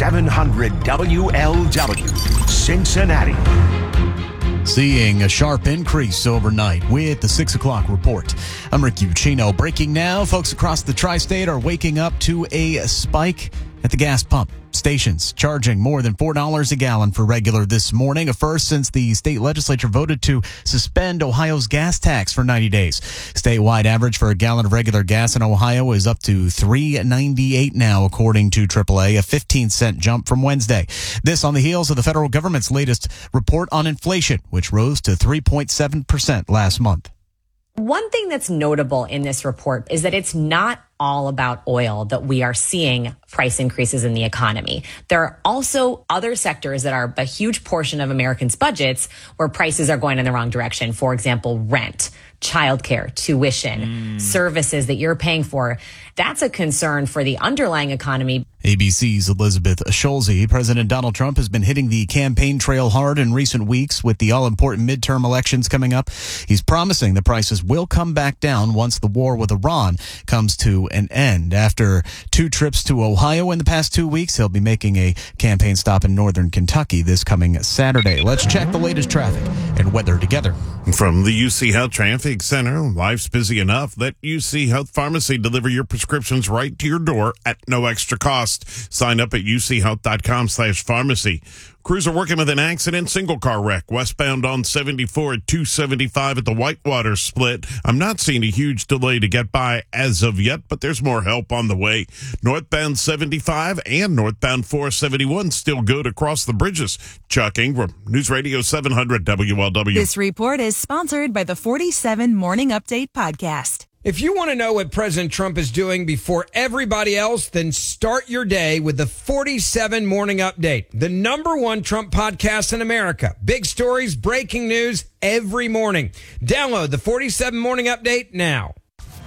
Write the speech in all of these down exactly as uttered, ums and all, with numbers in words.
seven hundred W L W, Cincinnati. Seeing a sharp increase overnight with the six o'clock report. I'm Rick Ucino. Breaking now, folks across the tri-state are waking up to a spike at the gas pump. Stations charging more than four dollars a gallon for regular this morning, a first since the state legislature voted to suspend Ohio's gas tax for ninety days. Statewide average for a gallon of regular gas in Ohio is up to three dollars and ninety-eight cents now, according to triple A, a fifteen cent jump from Wednesday. This on the heels of the federal government's latest report on inflation, which rose to three point seven percent last month. One thing that's notable in this report is that it's not all about oil that we are seeing price increases in the economy. There are also other sectors that are a huge portion of Americans' budgets where prices are going in the wrong direction. For example, rent, childcare, tuition, mm. services that you're paying for. That's a concern for the underlying economy. A B C's Elizabeth Schulze. President Donald Trump has been hitting the campaign trail hard in recent weeks with the all-important midterm elections coming up. He's promising the prices will come back down once the war with Iran comes to an end. After two trips to Ohio in the past two weeks, he'll be making a campaign stop in northern Kentucky this coming Saturday. Let's check the latest traffic and weather together. From the U C Health Traffic Center, life's busy enough. Let U C Health Pharmacy deliver your prescriptions right to your door at no extra cost. Sign up at uchealth.com slash pharmacy. Crews are working with an accident, single car wreck, westbound on seventy-four at two seventy-five at the Whitewater split. I'm not seeing a huge delay to get by as of yet, but there's more help on the way. Northbound seventy-five and northbound four seventy-one still good across the bridges. Chuck Ingram, News Radio seven hundred W L W. This report is sponsored by the forty-seven Morning Update podcast. If you want to know what President Trump is doing before everybody else, then start your day with the forty-seven Morning Update, the number one Trump podcast in America. Big stories, breaking news every morning. Download the forty-seven Morning Update now.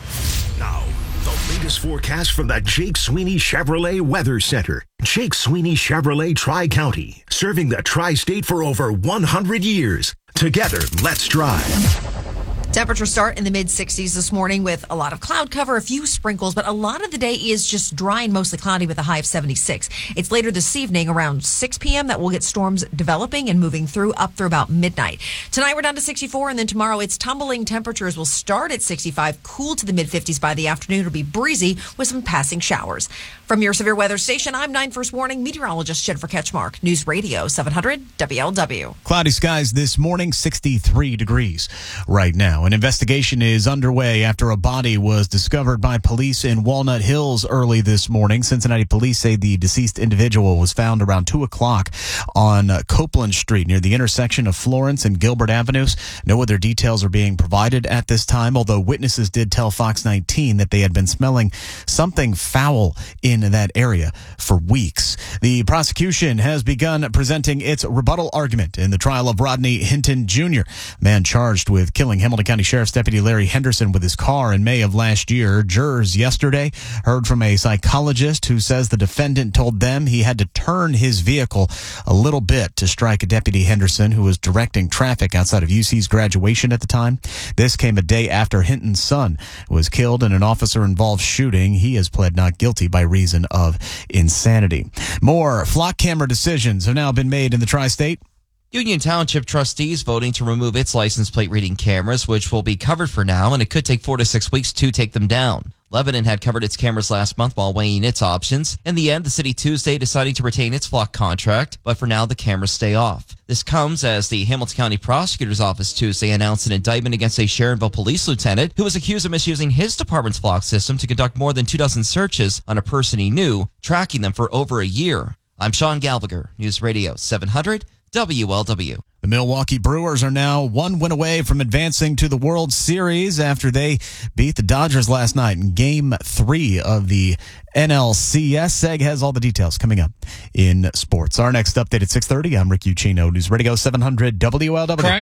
Now, the latest forecast from the Jake Sweeney Chevrolet Weather Center. Jake Sweeney Chevrolet Tri-County, serving the tri-state for over one hundred years. Together, let's drive. Temperatures start in the mid sixties this morning with a lot of cloud cover, a few sprinkles, but a lot of the day is just dry and mostly cloudy with a high of seventy-six. It's later this evening around six p.m. that we'll get storms developing and moving through up through about midnight. Tonight we're down to sixty-four, and then tomorrow it's tumbling. Temperatures will start at sixty-five, cool to the mid fifties by the afternoon. It'll be breezy with some passing showers. From your severe weather station, I'm nine First Warning meteorologist Jennifer Ketchmark, News Radio seven hundred W L W. Cloudy skies this morning, sixty-three degrees right now. An investigation is underway after a body was discovered by police in Walnut Hills early this morning. Cincinnati police say the deceased individual was found around two o'clock on Copeland Street near the intersection of Florence and Gilbert Avenues. No other details are being provided at this time, although witnesses did tell Fox nineteen that they had been smelling something foul in that area for weeks. The prosecution has begun presenting its rebuttal argument in the trial of Rodney Hinton Junior, man charged with killing Hamilton County Sheriff's Deputy Larry Henderson with his car in May of last year. Jurors yesterday heard from a psychologist who says the defendant told them he had to turn his vehicle a little bit to strike a Deputy Henderson who was directing traffic outside of U C's graduation at the time. This came a day after Hinton's son was killed in an officer-involved shooting. He has pled not guilty by reason of insanity. More flock camera decisions have now been made in the tri-state. Union Township trustees voting to remove its license plate reading cameras, which will be covered for now, and it could take four to six weeks to take them down. Lebanon had covered its cameras last month while weighing its options. In the end, the city Tuesday deciding to retain its flock contract, but for now the cameras stay off. This comes as the Hamilton County Prosecutor's Office Tuesday announced an indictment against a Sharonville police lieutenant who was accused of misusing his department's flock system to conduct more than two dozen searches on a person he knew, tracking them for over a year. I'm Sean Galviger, News Radio seven hundred W L W. The Milwaukee Brewers are now one win away from advancing to the World Series after they beat the Dodgers last night in Game three of the N L C S. Seg has all the details coming up in sports. Our next update at six thirty. I'm Rick Ucino, News Radio seven hundred W L W.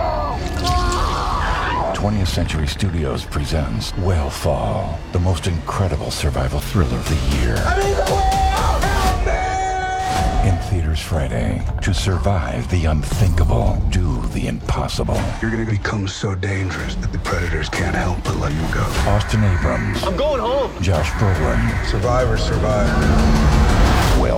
twentieth Century Studios presents Whale Fall, the most incredible survival thriller of the year. I'm in the whale! Help me! In theaters Friday. To survive the unthinkable, do the impossible. You're going to become so dangerous that the predators can't help but let you go. Austin Abrams. I'm going home. Josh Brolin. Survivor, survivor.